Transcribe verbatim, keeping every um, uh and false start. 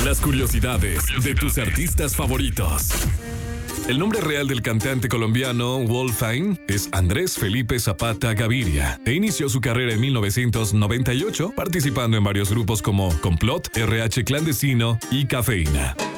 Las curiosidades de tus artistas favoritos. El nombre real del cantante colombiano Wolfine es Andrés Felipe Zapata Gaviria e inició su carrera en mil novecientos noventa y ocho participando en varios grupos como Complot, R H Clandestino y Cafeína.